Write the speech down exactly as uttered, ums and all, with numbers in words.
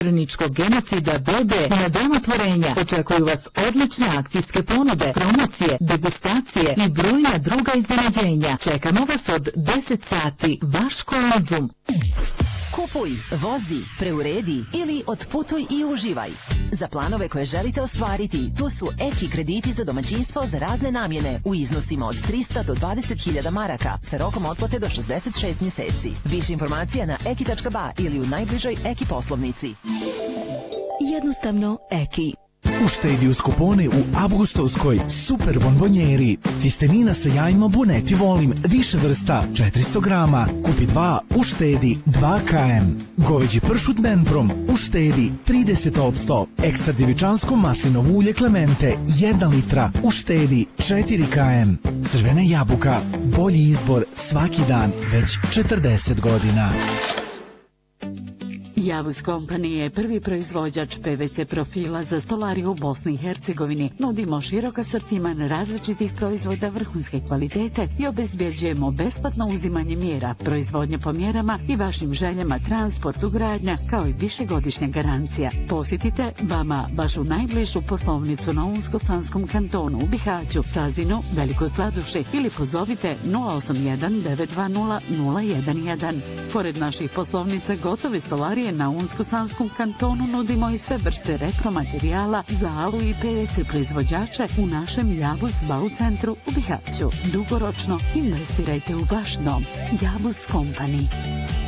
Drničkog genocida Bebe na dan otvorenja očekuju vas odlične akcijske ponude, promocije, degustacije i brojna druga iznenađenja. Čekamo vas od deset sati. Vaš Konzum. Kupuj, vozi, preuredi ili otputuj i uživaj. Za planove koje želite ostvariti, tu su Eki krediti za domaćinstvo za razne namjene u iznosima od trista do dvadeset hiljada maraka sa rokom otplate do šezdeset šest mjeseci. Više informacija na eki tačka ba ili u najbližoj Eki poslovnici. Jednostavno Eki. Uštedi uz kupone u avgustovskoj super bombonjeri. Cistenina sa jajima Buneti volim, više vrsta, četiristo grama. Kupi dva, uštedi dva kilograma. Goveđi pršut Benprom, uštedi trideset posto. Ekstra djevičansko maslinovo ulje Clemente, jedna litra, uštedi četiri kilograma. Crvena jabuka, bolji izbor svaki dan, već četrdeset godina. Javuz Company je prvi proizvođač P V C profila za stolariju u Bosni i Hercegovini. Nudimo širok asortiman različitih proizvoda vrhunske kvalitete i obezbjeđujemo besplatno uzimanje mjera, proizvodnje po mjerama i vašim željama, transport, ugradnja, kao i višegodišnja garancija. Posjetite vama vašu najbližu poslovnicu na Unsko-Sanskom kantonu u Bihaću, Cazinu, Velikoj Kladuši ili pozovite nula osam jedan devet dva nula nula jedan jedan. Pored naših poslovnica gotove stolarije na Unsko-Sanskom kantonu nudimo i sve vrste repromaterijala za alu i P V C proizvođače u našem Javuz Bau centru u Bihaću. Dugoročno investirajte u vaš dom. Javuz Company.